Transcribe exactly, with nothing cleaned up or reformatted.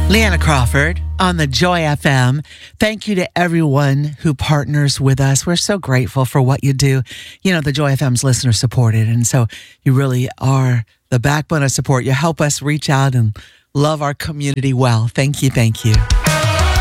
Leanna Crawford on the Joy F M. Thank you to everyone who partners with us. We're so grateful for what you do. You know, the Joy F M's listener supported, and so you really are the backbone of support. You help us reach out and love our community well. Thank you, thank you.